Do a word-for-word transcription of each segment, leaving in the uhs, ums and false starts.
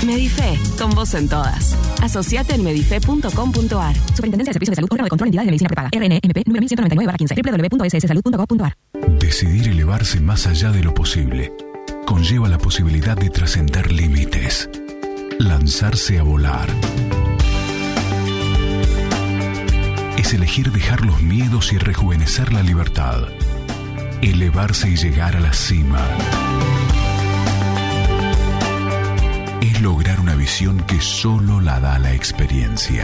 Medife, con vos en todas. Asociate en medife punto com punto ar. Superintendencia de Servicios de Salud, órgano de control de entidades de medicina prepaga. R N M P número mil ciento noventa y nueve barra quince. doble u doble u doble u punto s s salud punto gov punto ar. Decidir elevarse más allá de lo posible conlleva la posibilidad de trascender límites. Lanzarse a volar. Es elegir dejar los miedos y rejuvenecer la libertad. Elevarse y llegar a la cima. Es lograr una visión que solo la da la experiencia.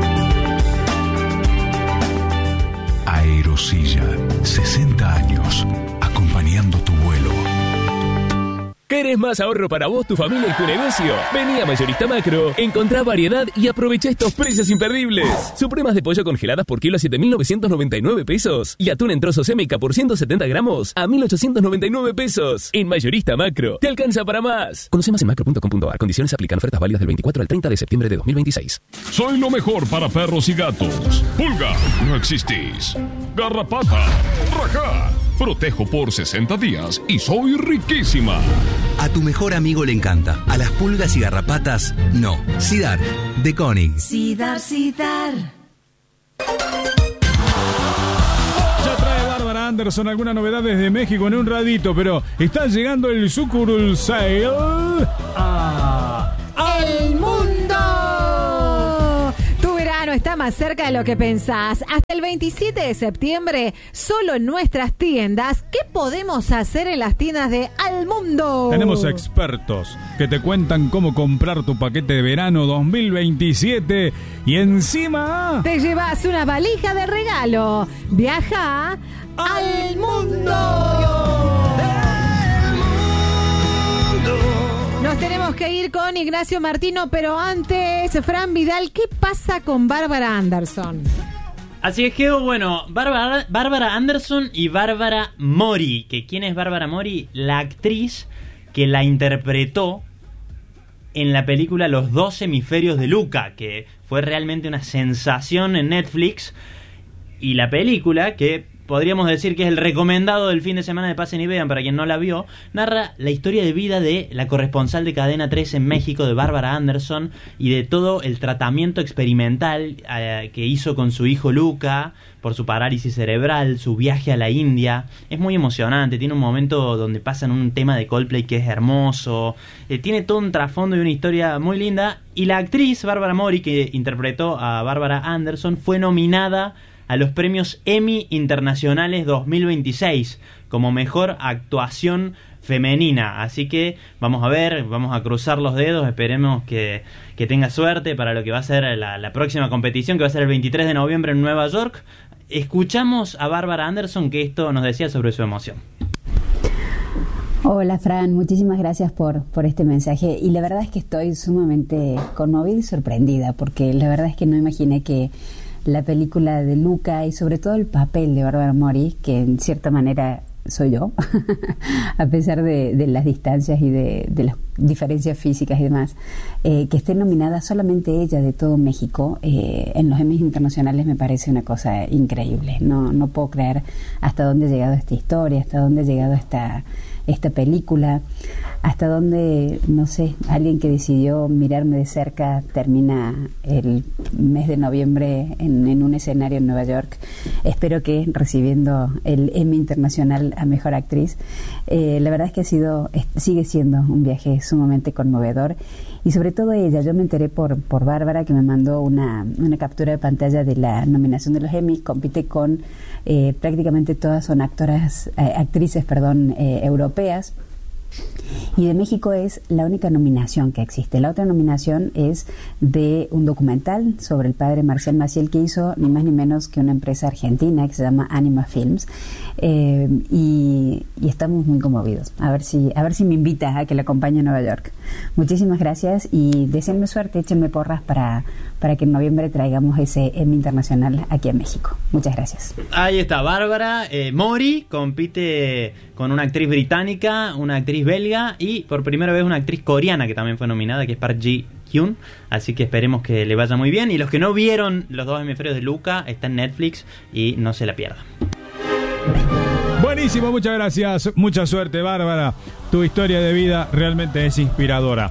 Aerosilla, sesenta años, acompañando tu vuelo. ¿Querés más ahorro para vos, tu familia y tu negocio? Vení a Mayorista Macro, encontrá variedad y aprovecha estos precios imperdibles. Supremas de pollo congeladas por kilo a siete mil novecientos noventa y nueve pesos. Y atún en trozos M K por ciento setenta gramos a mil ochocientos noventa y nueve pesos. En Mayorista Macro, te alcanza para más. Conoce más en macro punto com punto ar. Condiciones aplican. Ofertas válidas del veinticuatro al treinta de septiembre de dos mil veintiséis. Soy lo mejor para perros y gatos. Pulga, no existís. Garrapata, rajá. Protejo por sesenta días y soy riquísima. A tu mejor amigo le encanta. A las pulgas y garrapatas, no. Sidar, de Koenig. Sidar, Sidar. Ya trae Bárbara Anderson alguna novedad desde México en un ratito, pero está llegando el Sucurul Sale a... ¡El mundo! Está más cerca de lo que pensás. Hasta el veintisiete de septiembre, solo en nuestras tiendas. ¿Qué podemos hacer en las tiendas de Al Mundo? Tenemos expertos que te cuentan cómo comprar tu paquete de verano dos mil veintisiete y encima te llevas una valija de regalo. Viaja al mundo. Nos tenemos que ir con Ignacio Martino, pero antes, Fran Vidal, ¿qué pasa con Bárbara Anderson? Así es que, bueno, Bárbara, Bárbara Anderson y Bárbara Mori. ¿Que quién es Bárbara Mori? La actriz que la interpretó en la película Los dos hemisferios de Luca, que fue realmente una sensación en Netflix. Y la película, que podríamos decir que es el recomendado del fin de semana de Pasen y Vean para quien no la vio, narra la historia de vida de la corresponsal de Cadena tres en México, de Bárbara Anderson, y de todo el tratamiento experimental eh, que hizo con su hijo Luca por su parálisis cerebral, su viaje a la India. Es muy emocionante, tiene un momento donde pasan un tema de Coldplay que es hermoso, eh, tiene todo un trasfondo y una historia muy linda, y la actriz Bárbara Mori, que interpretó a Bárbara Anderson, fue nominada a los premios Emmy Internacionales dos mil veintiséis como mejor actuación femenina. Así que vamos a ver, vamos a cruzar los dedos, esperemos que, que tenga suerte para lo que va a ser la, la próxima competición, que va a ser el veintitrés de noviembre en Nueva York. Escuchamos a Bárbara Anderson, que esto nos decía sobre su emoción. Hola Fran, muchísimas gracias por, por este mensaje, y la verdad es que estoy sumamente conmovida y sorprendida, porque la verdad es que no imaginé que la película de Luca y sobre todo el papel de Bárbara Mori, que en cierta manera soy yo, a pesar de, de las distancias y de, de las diferencias físicas y demás, eh, que esté nominada solamente ella de todo México eh, en los Emmys internacionales me parece una cosa increíble. No, no puedo creer hasta dónde ha llegado esta historia, hasta dónde ha llegado esta, esta película, hasta dónde, no sé, alguien que decidió mirarme de cerca termina el mes de noviembre en, en un escenario en Nueva York. Espero que recibiendo el Emmy Internacional a Mejor Actriz. Eh, la verdad es que ha sido, es, sigue siendo un viaje sumamente conmovedor, y sobre todo ella, yo me enteré por, por Bárbara, que me mandó una, una captura de pantalla de la nominación de los Emmys. Compite con eh, prácticamente todas son actoras, eh, actrices, perdón, eh, europeas. Y de México es la única nominación que existe. La otra nominación es de un documental sobre el padre Marcial Maciel, que hizo ni más ni menos que una empresa argentina que se llama Anima Films, eh, y, y estamos muy conmovidos. A ver si a ver si me invita a que la acompañe a Nueva York. Muchísimas gracias y deseenme suerte, échenme porras para, para que en noviembre traigamos ese Emmy Internacional aquí a México. Muchas gracias. Ahí está Bárbara eh, Mori, compite con una actriz británica, una actriz belga y por primera vez una actriz coreana que también fue nominada, que es Park Ji-hyun. Así que esperemos que le vaya muy bien. Y los que no vieron Los dos hemisferios de Luca, está en Netflix y no se la pierdan. Buenísimo, muchas gracias. Mucha suerte, Bárbara. Tu historia de vida realmente es inspiradora.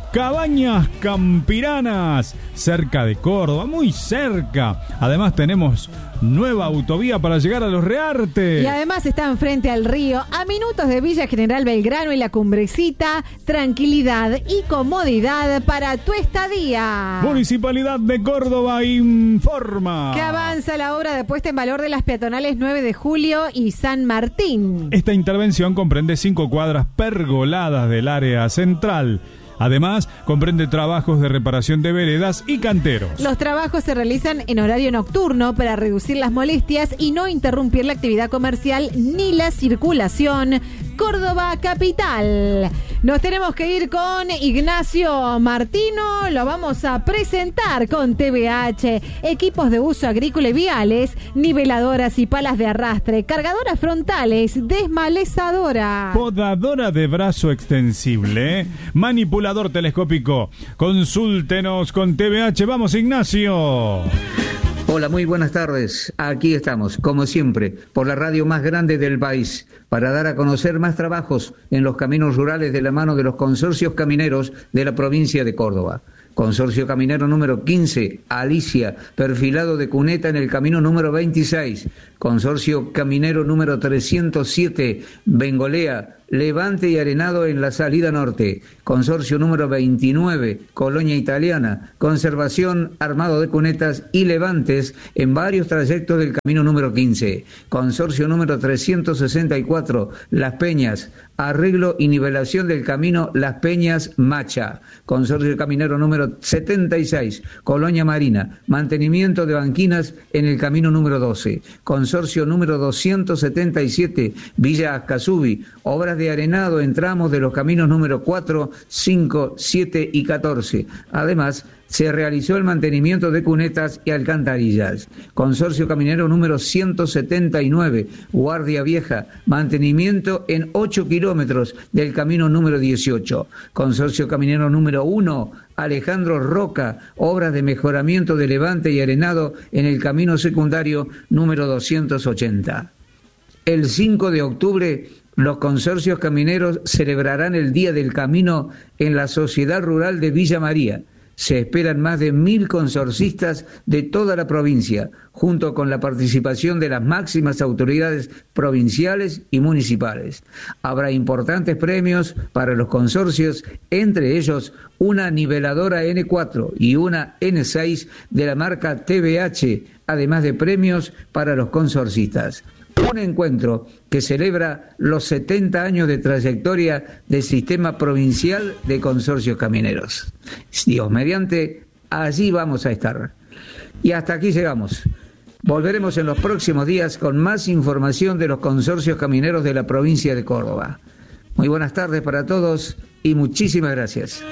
Cabañas Campiranas, cerca de Córdoba, muy cerca. Además tenemos nueva autovía para llegar a Los Reartes. Y además están frente al río, a minutos de Villa General Belgrano y La Cumbrecita. Tranquilidad y comodidad para tu estadía. Municipalidad de Córdoba informa que avanza la obra de puesta en valor de las peatonales nueve de julio y San Martín. Esta intervención comprende cinco cuadras pergoladas del área central. Además, comprende trabajos de reparación de veredas y canteros. Los trabajos se realizan en horario nocturno para reducir las molestias y no interrumpir la actividad comercial ni la circulación. Córdoba capital. Nos tenemos que ir con Ignacio Martino. Lo vamos a presentar con T V H. Equipos de uso agrícola y viales, niveladoras y palas de arrastre, cargadoras frontales, desmalezadora, podadora de brazo extensible, manipulador telescópico. Consúltenos con T V H. Vamos, Ignacio. Hola, muy buenas tardes. Aquí estamos, como siempre, por la radio más grande del país, para dar a conocer más trabajos en los caminos rurales de la mano de los consorcios camineros de la provincia de Córdoba. Consorcio caminero número quince, Alicia, perfilado de cuneta en el camino número veintiséis. Consorcio caminero número trescientos siete, Bengolea, levante y arenado en la salida norte. Consorcio número veintinueve, Colonia Italiana, conservación, armado de cunetas y levantes en varios trayectos del camino número quince. Consorcio número trescientos sesenta y cuatro, Las Peñas, arreglo y nivelación del camino Las Peñas Macha. Consorcio caminero número setenta y seis, Colonia Marina, mantenimiento de banquinas en el camino número doce. Consorcio número doscientos setenta y siete, Villa Ascasubi, obras de arenado en tramos de los caminos número cuatro, cinco, siete y catorce. Además, se realizó el mantenimiento de cunetas y alcantarillas. Consorcio caminero número ciento setenta y nueve, Guardia Vieja, mantenimiento en ocho kilómetros del camino número dieciocho. Consorcio caminero número uno, Alejandro Roca, obras de mejoramiento de levante y arenado en el camino secundario número doscientos ochenta. El cinco de octubre, los consorcios camineros celebrarán el Día del Camino en la Sociedad Rural de Villa María. Se esperan más de mil consorcistas de toda la provincia, junto con la participación de las máximas autoridades provinciales y municipales. Habrá importantes premios para los consorcios, entre ellos una niveladora ene cuatro y una ene seis de la marca T V H, además de premios para los consorcistas. Un encuentro que celebra los setenta años de trayectoria del Sistema Provincial de Consorcios Camineros. Dios mediante, allí vamos a estar. Y hasta aquí llegamos. Volveremos en los próximos días con más información de los consorcios camineros de la provincia de Córdoba. Muy buenas tardes para todos y muchísimas gracias.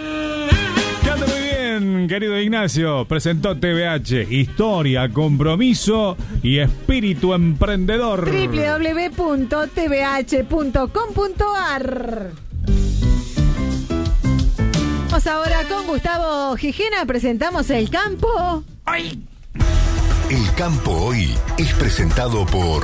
Querido Ignacio, presentó T V H, historia, compromiso y espíritu emprendedor. doble u doble u doble u punto t v h punto com punto a r. Vamos ahora con Gustavo Gijena, presentamos El Campo Hoy. El Campo Hoy es presentado por...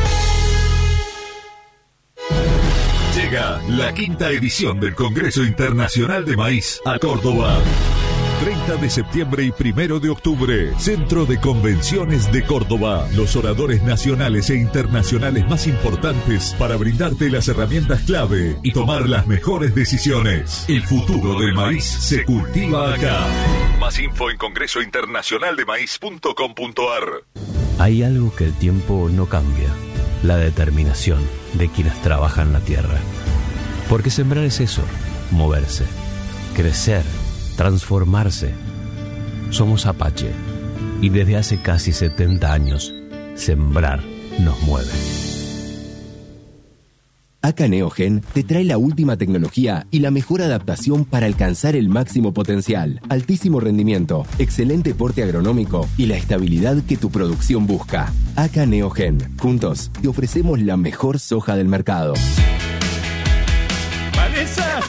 Llega la quinta edición del Congreso Internacional de Maíz a Córdoba. treinta de septiembre y primero de octubre, Centro de Convenciones de Córdoba. Los oradores nacionales e internacionales más importantes para brindarte las herramientas clave y tomar las mejores decisiones. El futuro del maíz se cultiva acá. Más info en congreso internacional de maíz punto com punto a r. Hay algo que el tiempo no cambia: la determinación de quienes trabajan la tierra. Porque sembrar es eso, moverse, crecer, transformarse. Somos Apache y desde hace casi setenta años, sembrar nos mueve. A C A Neogen te trae la última tecnología y la mejor adaptación para alcanzar el máximo potencial, altísimo rendimiento, excelente porte agronómico y la estabilidad que tu producción busca. A C A Neogen. Juntos te ofrecemos la mejor soja del mercado. ¡Vanessa!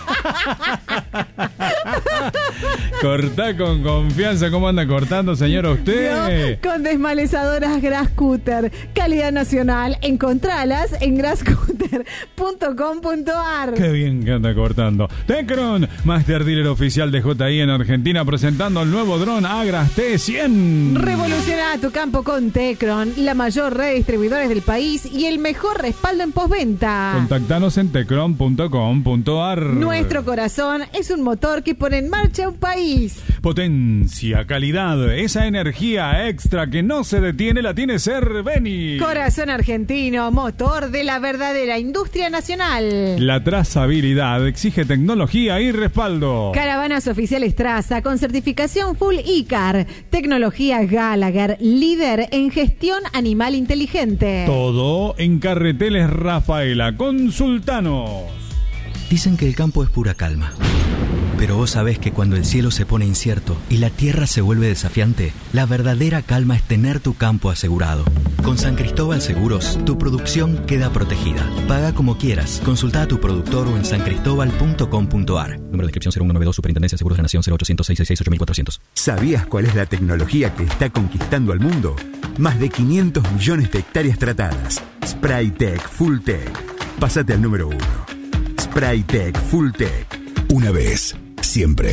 Cortá con confianza. ¿Cómo anda cortando, señora, usted? No, con desmalezadoras Grasscutter. Calidad nacional. Encontralas en Grasscutter dealer punto com punto ar. Qué bien que anda cortando. Tecron, Master Dealer oficial de J I en Argentina, presentando el nuevo dron Agras T cien. Revoluciona tu campo con Tecron, la mayor red de distribuidores del país y el mejor respaldo en postventa. Contactanos en tecron punto com punto ar. Nuestro corazón es un motor que pone en marcha un país. Potencia, calidad, esa energía extra que no se detiene la tiene Cerveni. Corazón argentino, motor de la verdadera industria nacional. La trazabilidad exige tecnología y respaldo. Caravanas oficiales Traza con certificación Full I C A R. Tecnología Gallagher, líder en gestión animal inteligente. Todo en Carreteles Rafaela. Consultanos. Dicen que el campo es pura calma. Pero vos sabés que cuando el cielo se pone incierto y la tierra se vuelve desafiante, la verdadera calma es tener tu campo asegurado. Con San Cristóbal Seguros, tu producción queda protegida. Paga como quieras. Consulta a tu productor o en san cristóbal punto com punto ar. Número de inscripción cero uno noventa y dos, Superintendencia de Seguros de la Nación, cero ochocientos, seiscientos sesenta y seis, ocho mil cuatrocientos. ¿Sabías cuál es la tecnología que está conquistando al mundo? Más de quinientos millones de hectáreas tratadas. Spraytec Full Tech. Pásate al número uno. Spraytec Full Tech. Una vez, siempre.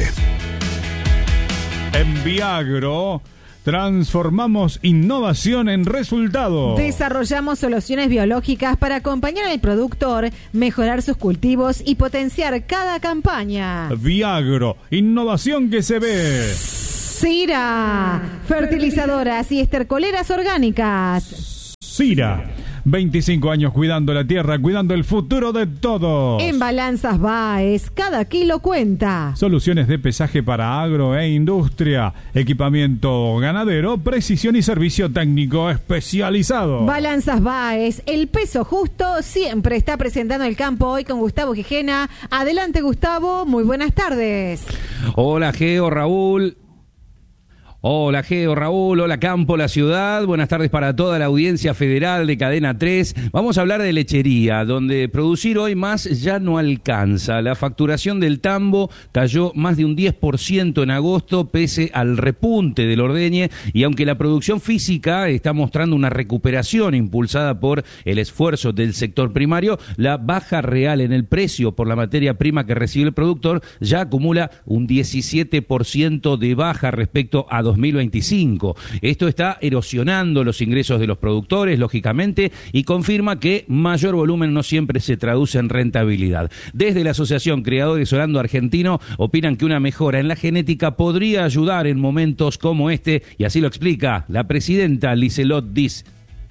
En Viagro transformamos innovación en resultado. Desarrollamos soluciones biológicas para acompañar al productor, mejorar sus cultivos y potenciar cada campaña. Viagro, innovación que se ve. Cira, fertilizadoras y estercoleras orgánicas. Cira, veinticinco años cuidando la tierra, cuidando el futuro de todos. En Balanzas Baez, cada kilo cuenta. Soluciones de pesaje para agro e industria, equipamiento ganadero, precisión y servicio técnico especializado. Balanzas Baez, el peso justo siempre está presentando el campo hoy con Gustavo Gijena. Adelante, Gustavo, muy buenas tardes. Hola, Geo, Raúl. Hola Geo, Raúl, hola Campo, la ciudad, buenas tardes para toda la audiencia federal de Cadena tres. Vamos a hablar de lechería, donde producir hoy más ya no alcanza. La facturación del tambo cayó más de un diez por ciento en agosto, pese al repunte del ordeñe, y aunque la producción física está mostrando una recuperación impulsada por el esfuerzo del sector primario, la baja real en el precio por la materia prima que recibe el productor ya acumula un diecisiete por ciento de baja respecto a dos mil veinticinco. Esto está erosionando los ingresos de los productores, lógicamente, y confirma que mayor volumen no siempre se traduce en rentabilidad. Desde la Asociación Criadores Orando Argentino opinan que una mejora en la genética podría ayudar en momentos como este, y así lo explica la presidenta Liselot Diz.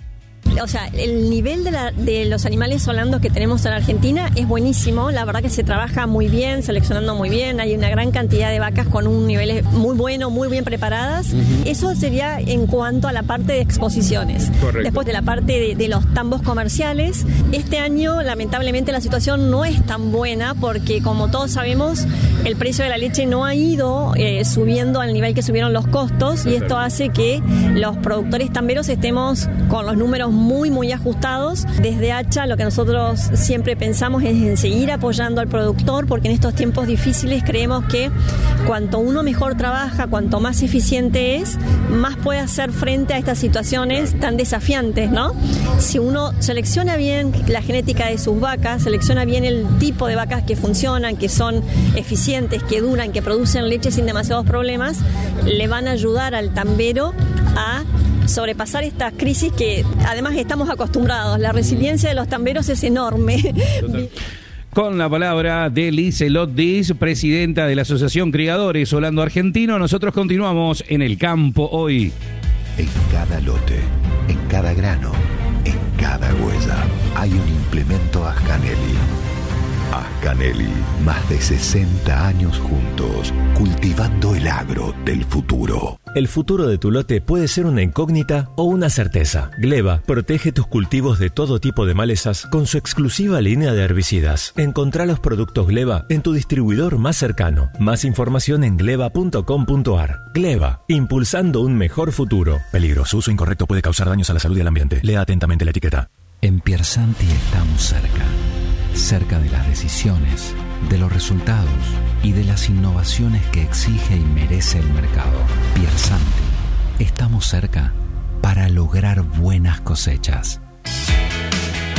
O sea, el nivel de, la, de los animales holandos que tenemos en Argentina es buenísimo. La verdad que se trabaja muy bien, seleccionando muy bien. Hay una gran cantidad de vacas con un nivel muy bueno, muy bien preparadas. Uh-huh. Eso sería en cuanto a la parte de exposiciones. Correcto. Después de la parte de, de los tambos comerciales. Este año, lamentablemente, la situación no es tan buena porque, como todos sabemos, el precio de la leche no ha ido eh, subiendo al nivel que subieron los costos. Y esto hace que los productores tamberos estemos con los números muy, muy ajustados. Desde Hacha lo que nosotros siempre pensamos es en seguir apoyando al productor, porque en estos tiempos difíciles creemos que cuanto uno mejor trabaja, cuanto más eficiente es, más puede hacer frente a estas situaciones tan desafiantes, ¿no? Si uno selecciona bien la genética de sus vacas, selecciona bien el tipo de vacas que funcionan, que son eficientes, que duran, que producen leche sin demasiados problemas, le van a ayudar al tambero a sobrepasar estas crisis que además estamos acostumbrados. La resiliencia de los tamberos es enorme. Con la palabra de Liselot Diz, presidenta de la Asociación Criadores Orando Argentino, nosotros continuamos en el campo hoy. En cada lote, en cada grano, en cada huella, hay un implemento Ascanelli. Ascanelli, más de sesenta años juntos, cultivando el agro del futuro. El futuro de tu lote puede ser una incógnita o una certeza. Gleba protege tus cultivos de todo tipo de malezas con su exclusiva línea de herbicidas. Encontrá los productos Gleba en tu distribuidor más cercano. Más información en gleba punto com punto ar. Gleba, impulsando un mejor futuro. Peligroso, uso incorrecto puede causar daños a la salud y al ambiente. Lea atentamente la etiqueta. En Piersanti estamos cerca. Cerca de las decisiones, de los resultados y de las innovaciones que exige y merece el mercado. Piersanti, estamos cerca para lograr buenas cosechas.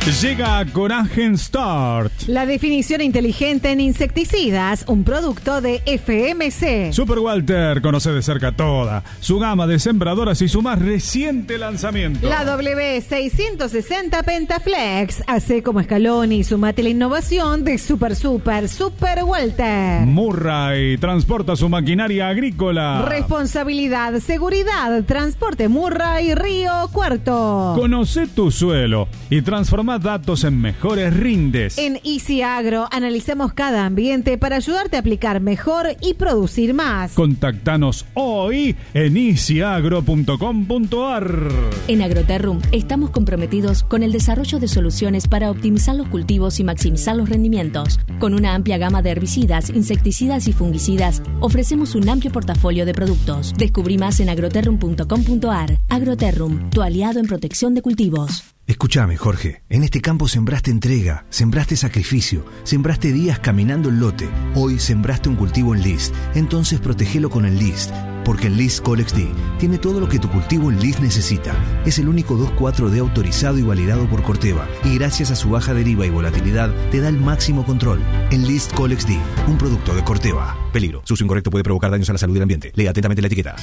Llega Coragen Start. La definición inteligente en insecticidas, un producto de F M C. Super Walter conoce de cerca toda su gama de sembradoras y su más reciente lanzamiento. La W seiscientos sesenta Pentaflex. Hace como escalón y sumate la innovación de Super Super Super Walter. Murray transporta su maquinaria agrícola. Responsabilidad, seguridad, transporte Murray Río Cuarto. Conoce tu suelo y transforma datos en mejores rindes. En Easy Agro analizamos cada ambiente para ayudarte a aplicar mejor y producir más. Contactanos hoy en easy agro punto com punto a r. En Agroterrum estamos comprometidos con el desarrollo de soluciones para optimizar los cultivos y maximizar los rendimientos. Con una amplia gama de herbicidas, insecticidas y fungicidas, ofrecemos un amplio portafolio de productos. Descubrí más en agroterrum punto com punto a r. Agroterrum, tu aliado en protección de cultivos. Escúchame, Jorge, en este campo sembraste entrega, sembraste sacrificio, sembraste días caminando el lote. Hoy sembraste un cultivo en List, entonces protegelo con el List, porque el List Colex D tiene todo lo que tu cultivo en List necesita. Es el único dos cuatro D autorizado y validado por Corteva, y gracias a su baja deriva y volatilidad te da el máximo control. En List Colex D, un producto de Corteva. Peligro, su uso incorrecto puede provocar daños a la salud del ambiente. Lea atentamente la etiqueta.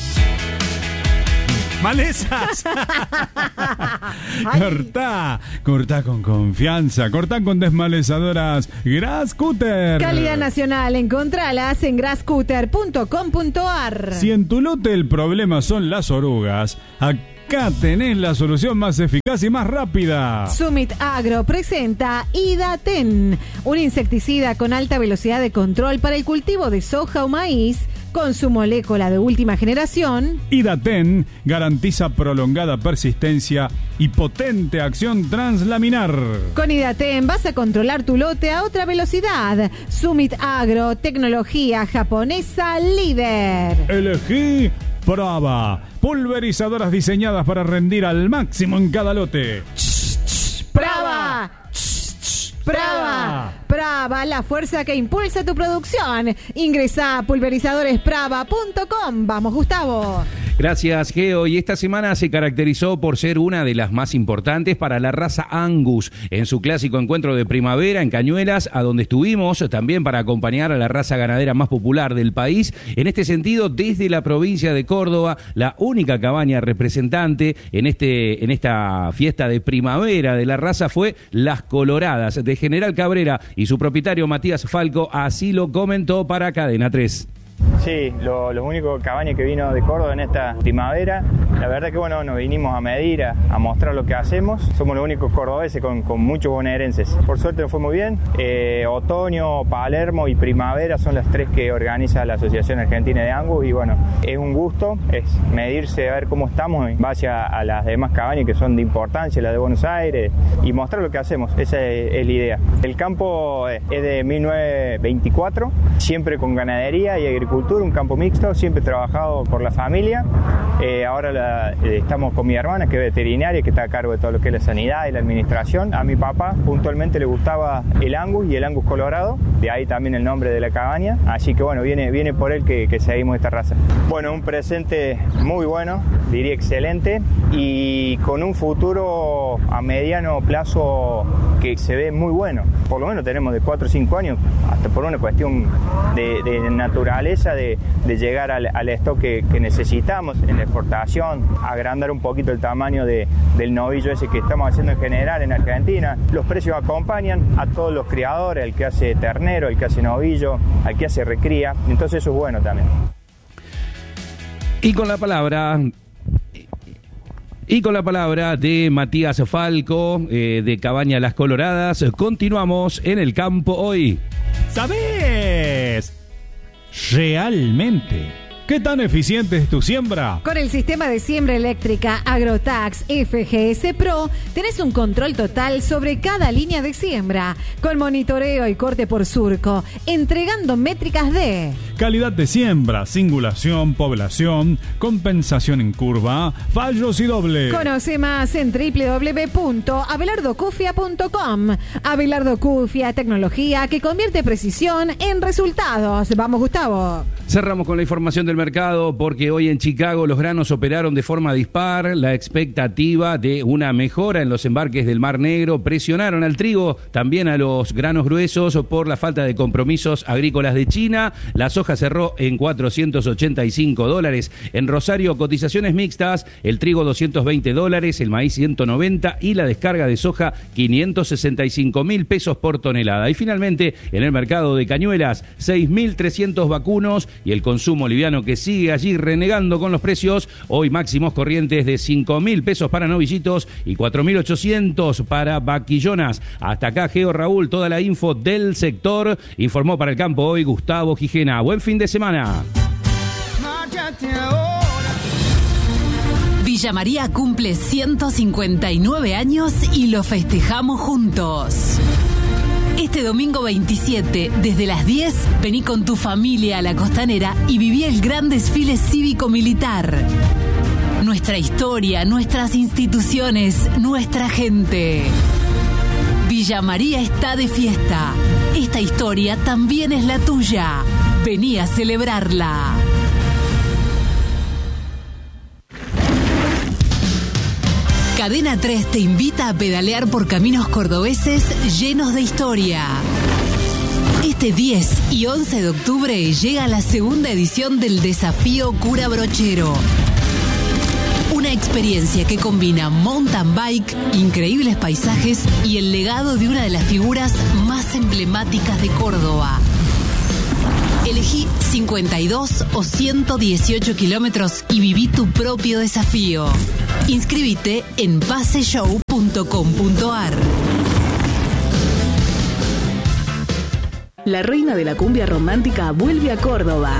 ¡Malezas! Cortá, cortá con confianza, cortá con desmalezadoras Grasscutter. Calidad nacional, encontralas en grasscutter punto com punto a r. Si en tu lote el problema son las orugas, acá tenés la solución más eficaz y más rápida. Summit Agro presenta Idaten, un insecticida con alta velocidad de control para el cultivo de soja o maíz. Con su molécula de última generación, Idaten garantiza prolongada persistencia y potente acción translaminar. Con Idaten vas a controlar tu lote a otra velocidad. Summit Agro, tecnología japonesa líder. Elegí Prava, pulverizadoras diseñadas para rendir al máximo en cada lote. ¡Prava! ¡Prava! Prava, la fuerza que impulsa tu producción. Ingresa a pulverizadores prava punto com. Vamos, Gustavo. Gracias, Geo. Y esta semana se caracterizó por ser una de las más importantes para la raza Angus en su clásico encuentro de primavera en Cañuelas, a donde estuvimos también para acompañar a la raza ganadera más popular del país. En este sentido, desde la provincia de Córdoba, la única cabaña representante en, este, en esta fiesta de primavera de la raza fue Las Coloradas de General Cabrera, y su propietario Matías Falco así lo comentó para Cadena tres. Sí, lo, los únicos cabañas que vino de Córdoba en esta primavera. La verdad que bueno, nos vinimos a medir, a, a mostrar lo que hacemos. Somos los únicos cordobeses con, con muchos bonaerenses. Por suerte nos fue muy bien. Eh, otoño, Palermo y primavera son las tres que organiza la Asociación Argentina de Angus. Y bueno, es un gusto, es medirse, a ver cómo estamos en base a, a las demás cabañas que son de importancia, la de Buenos Aires, y mostrar lo que hacemos. Esa es, es la idea. El campo es de mil novecientos veinticuatro, siempre con ganadería y agricultura. Un campo mixto, siempre he trabajado por la familia. Eh, ahora la, eh, estamos con mi hermana, que es veterinaria, que está a cargo de todo lo que es la sanidad y la administración. A mi papá puntualmente le gustaba el Angus y el Angus colorado, de ahí también el nombre de la cabaña. Así que bueno, viene, viene por él que, que seguimos esta raza. Bueno, un presente muy bueno, diría excelente, y con un futuro a mediano plazo que se ve muy bueno. Por lo menos tenemos de cuatro o cinco años, hasta por una cuestión de, de naturaleza, De, de llegar al, al stock que, que necesitamos en la exportación, agrandar un poquito el tamaño de, del novillo ese que estamos haciendo en general en Argentina. Los precios acompañan a todos los criadores, el que hace ternero, el que hace novillo, al que hace recría, entonces eso es bueno también. Y con la palabra... Y con la palabra de Matías Falco, eh, de Cabaña Las Coloradas, continuamos en el campo hoy. ¿Sabés realmente qué tan eficiente es tu siembra? Con el sistema de siembra eléctrica Agrotax F G S Pro tenés un control total sobre cada línea de siembra, con monitoreo y corte por surco, entregando métricas de calidad de siembra, singulación, población, compensación en curva, fallos y doble. Conoce más en doble u doble u doble u punto abelardo cufia punto com. Abelardo Cufia, tecnología que convierte precisión en resultados. Vamos, Gustavo. Cerramos con la información del mercado porque hoy en Chicago los granos operaron de forma dispar. La expectativa de una mejora en los embarques del Mar Negro presionaron al trigo, también a los granos gruesos por la falta de compromisos agrícolas de China. La soja cerró en cuatrocientos ochenta y cinco dólares. En Rosario, cotizaciones mixtas, el trigo doscientos veinte dólares, el maíz ciento noventa y la descarga de soja quinientos sesenta y cinco mil pesos por tonelada. Y finalmente, en el mercado de Cañuelas, seis mil trescientos vacunos y el consumo liviano que sigue allí renegando con los precios. Hoy máximos corrientes de cinco mil pesos para novillitos y cuatro mil ochocientos para vaquillonas. Hasta acá, Geo Raúl, toda la info del sector. Informó para el campo hoy Gustavo Gijena. Buen fin de semana. Villa María cumple ciento cincuenta y nueve años y lo festejamos juntos. Este domingo veintisiete, desde las diez, vení con tu familia a la Costanera y viví el gran desfile cívico-militar. Nuestra historia, nuestras instituciones, nuestra gente. Villa María está de fiesta. Esta historia también es la tuya. Vení a celebrarla. Cadena tres te invita a pedalear por caminos cordobeses llenos de historia. Este diez y once de octubre llega la segunda edición del Desafío Cura Brochero. Una experiencia que combina mountain bike, increíbles paisajes y el legado de una de las figuras más emblemáticas de Córdoba. Elegí cincuenta y dos o ciento dieciocho kilómetros y viví tu propio desafío. Inscríbete en paseshow punto com punto ar. La reina de la cumbia romántica vuelve a Córdoba.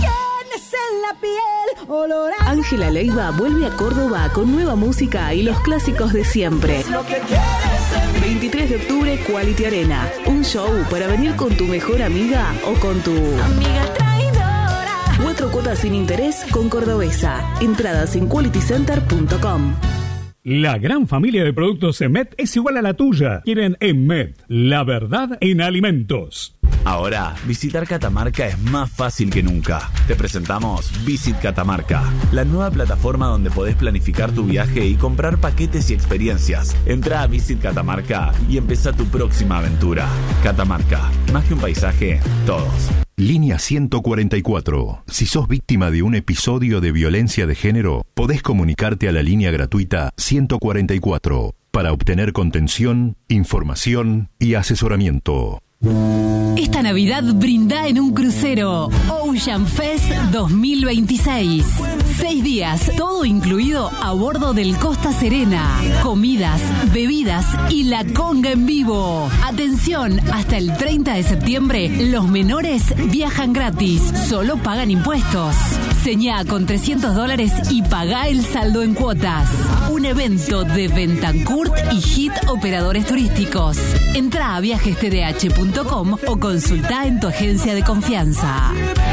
Ángela Leiva vuelve a Córdoba con nueva música y los clásicos de siempre. veintitrés de octubre, Quality Arena. Un show para venir con tu mejor amiga o con tu amiga traidora. Cuatro cuotas sin interés con Cordobesa. Entradas en quality center punto com. La gran familia de productos Emet es igual a la tuya. Quieren Emet, la verdad en alimentos. Ahora, visitar Catamarca es más fácil que nunca. Te presentamos Visit Catamarca, la nueva plataforma donde podés planificar tu viaje y comprar paquetes y experiencias. Entra a Visit Catamarca y empezá tu próxima aventura. Catamarca, más que un paisaje, todos. Línea ciento cuarenta y cuatro. Si sos víctima de un episodio de violencia de género, podés comunicarte a la línea gratuita ciento cuarenta y cuatro para obtener contención, información y asesoramiento. Esta Navidad brinda en un crucero Ocean Fest dos mil veintiséis. Seis días, todo incluido a bordo del Costa Serena. Comidas, bebidas y la conga en vivo. Atención, hasta el treinta de septiembre los menores viajan gratis. Solo pagan impuestos. Señá con trescientos dólares y pagá el saldo en cuotas. Un evento de Bentancurt y Hit Operadores Turísticos. Entrá a viajes t d h punto com o consultá en tu agencia de confianza.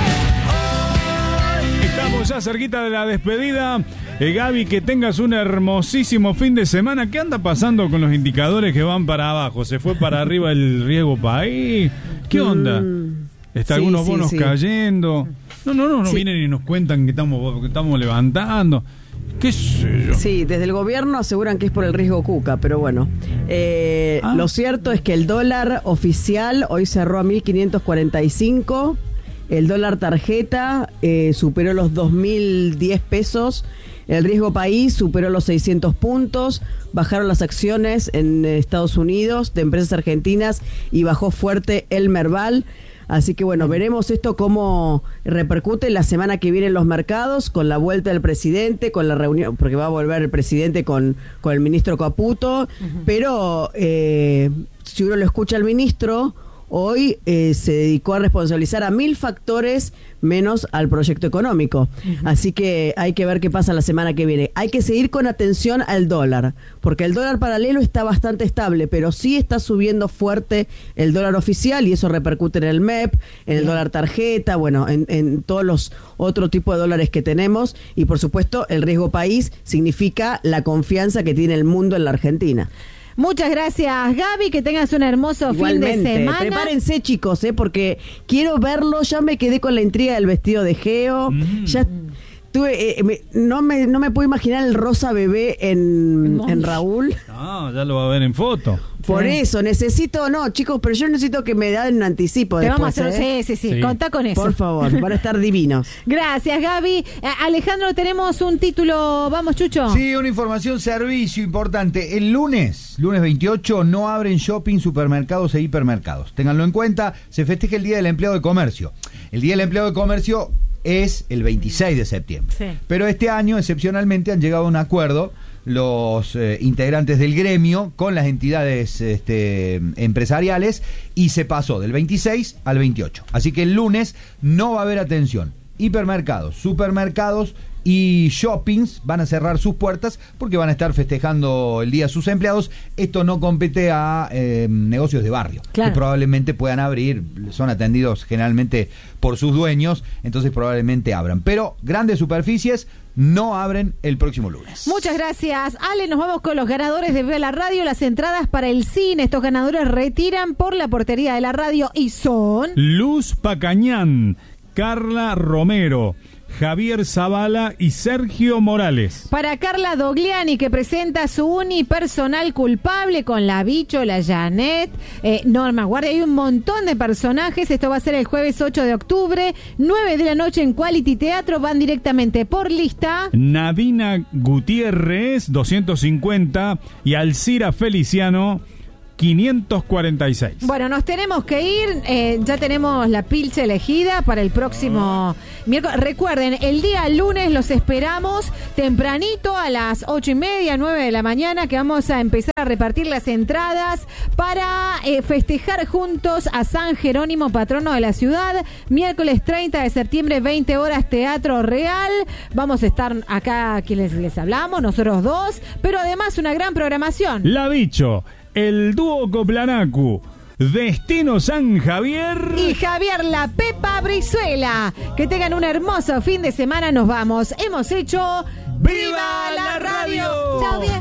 Estamos ya cerquita de la despedida. Eh, Gaby, que tengas un hermosísimo fin de semana. ¿Qué anda pasando con los indicadores que van para abajo? ¿Se fue para arriba el riego país? ¿Qué onda? Mm, ¿Está sí, algunos sí, bonos sí. cayendo? No, no, no, no Sí. vienen y nos cuentan que estamos, que estamos levantando. ¿Qué sé yo? Sí, desde el gobierno aseguran que es por el riesgo Cuca, pero bueno. Eh, Ah. Lo cierto es que el dólar oficial hoy cerró a mil quinientos cuarenta y cinco, el dólar tarjeta eh, superó los dos mil diez pesos, el riesgo país superó los seiscientos puntos, bajaron las acciones en Estados Unidos de empresas argentinas y bajó fuerte el Merval. Así que bueno, veremos esto cómo repercute la semana que viene en los mercados, con la vuelta del presidente, con la reunión, porque va a volver el presidente con, con el ministro Caputo, uh-huh. pero eh, si uno lo escucha al ministro, hoy eh, se dedicó a responsabilizar a mil factores menos al proyecto económico. Uh-huh. Así que hay que ver qué pasa la semana que viene. Hay que seguir con atención al dólar, porque el dólar paralelo está bastante estable, pero sí está subiendo fuerte el dólar oficial y eso repercute en el M E P, en el Bien. dólar tarjeta, bueno, en, en todos los otros tipos de dólares que tenemos y por supuesto el riesgo país significa la confianza que tiene el mundo en la Argentina. Muchas gracias, Gaby, que tengas un hermoso Igualmente, fin de semana. Prepárense, chicos, ¿eh? Porque quiero verlo. Ya me quedé con la intriga del vestido de Geo. Mm. Ya tuve, eh, me, no me no me puedo imaginar el rosa bebé en, en Raúl. No, ya lo va a ver en foto. Por sí. eso, necesito, no, chicos, pero yo necesito que me den un anticipo Te después, vamos a hacer, ¿eh? sí, sí, sí, sí, contá con eso. Por favor, van a estar divinos. Gracias, Gaby. Eh, Alejandro, tenemos un título, vamos, Chucho. Sí, una información servicio importante. El lunes, lunes veintiocho, no abren shopping, supermercados e hipermercados. Ténganlo en cuenta, se festeja el Día del Empleado de Comercio. El Día del Empleado de Comercio es el veintiséis de septiembre. Sí. Pero este año, excepcionalmente, han llegado a un acuerdo los eh, integrantes del gremio con las entidades este, empresariales y se pasó del veintiséis al veintiocho. Así que el lunes no va a haber atención. Hipermercados, supermercados y shoppings van a cerrar sus puertas porque van a estar festejando el día a sus empleados. Esto no compete a eh, negocios de barrio, claro, que probablemente puedan abrir, son atendidos generalmente por sus dueños, entonces probablemente abran. Pero grandes superficies no abren el próximo lunes. Muchas gracias, Ale. Nos vamos con los ganadores de Viva la Radio. Las entradas para el cine. Estos ganadores retiran por la portería de la radio y son... Luz Pacañán, Carla Romero, Javier Zavala y Sergio Morales. Para Carla Dogliani, que presenta su unipersonal culpable con la Bicho, la Janet, eh, Norma Guardia. Hay un montón de personajes. Esto va a ser el jueves ocho de octubre, nueve de la noche en Quality Teatro. Van directamente por lista. Nadina Gutiérrez, doscientos cincuenta, y Alcira Feliciano, quinientos cuarenta y seis. Bueno, nos tenemos que ir. Eh, ya tenemos la pilcha elegida para el próximo miércoles. Recuerden, el día lunes los esperamos tempranito a las ocho y media, nueve de la mañana, que vamos a empezar a repartir las entradas para eh, festejar juntos a San Jerónimo, patrono de la ciudad. Miércoles treinta de septiembre, veinte horas, Teatro Real. Vamos a estar acá, quienes les hablamos, nosotros dos, pero además una gran programación. La Bicho, el dúo Coplanacu, Destino San Javier y Javier La Pepa Brizuela. Que tengan un hermoso fin de semana. Nos vamos. Hemos hecho ¡Viva